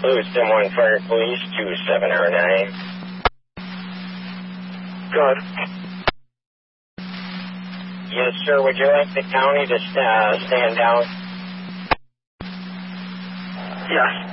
Lewiston 1 Fire Police 2709. Good. Yes, sir. Would you like the county to stand down? Yes.